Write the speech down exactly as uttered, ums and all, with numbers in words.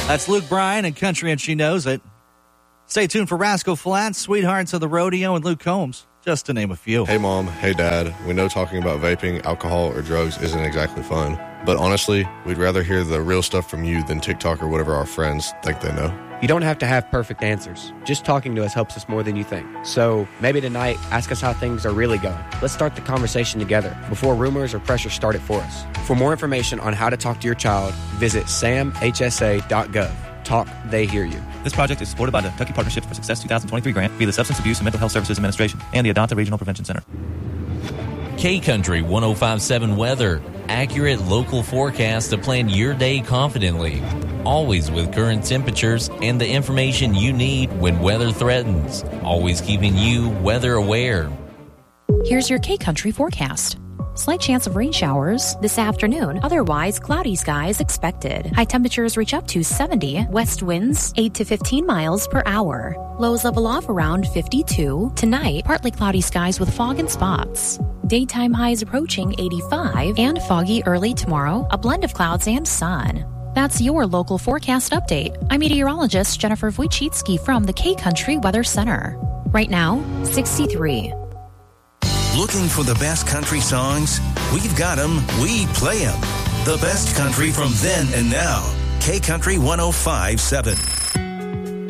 That's Luke Bryan and Country and She Knows It. Stay tuned for Rascal Flatts, Sweethearts of the Rodeo, and Luke Combs, just to name a few. Hey, Mom. Hey, Dad. We know talking about vaping, alcohol, or drugs isn't exactly fun. But honestly, we'd rather hear the real stuff from you than TikTok or whatever our friends think they know. You don't have to have perfect answers. Just talking to us helps us more than you think. So maybe tonight, ask us how things are really going. Let's start the conversation together before rumors or pressure start it for us. For more information on how to talk to your child, visit sam h s a dot gov. Talk, they hear you. This project is supported by the Kentucky Partnership for Success twenty twenty-three grant via the Substance Abuse and Mental Health Services Administration and the Adonta Regional Prevention Center. K-Country one oh five point seven weather. Accurate local forecast to plan your day confidently. Always with current temperatures and the information you need when weather threatens. Always keeping you weather aware. Here's your K-Country forecast. Slight chance of rain showers this afternoon. Otherwise, cloudy skies expected. High temperatures reach up to seventy. West winds eight to fifteen miles per hour. Lows level off around fifty-two. Tonight, partly cloudy skies with fog and spots. Daytime highs approaching eighty-five. And foggy early tomorrow. A blend of clouds and sun. That's your local forecast update. I'm meteorologist Jennifer Wojcicki from the K-Country Weather Center. Right now, sixty-three. Looking for the best country songs? We've got them. We play them. The best country from then and now. K-Country one oh five point seven.